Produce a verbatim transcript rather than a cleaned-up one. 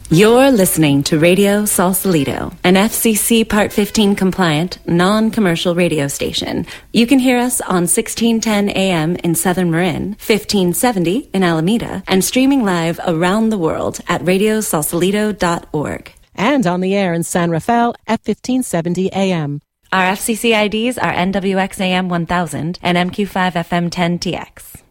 You're listening to Radio Sausalito, an F C C Part fifteen compliant, non-commercial radio station. You can hear us on sixteen ten A M in Southern Marin, fifteen seventy in Alameda, and streaming live around the world at radio sausalito dot org. And on the air in San Rafael at fifteen seventy A M. Our F C C I Ds are N W X A M one thousand and M Q five F M ten T X.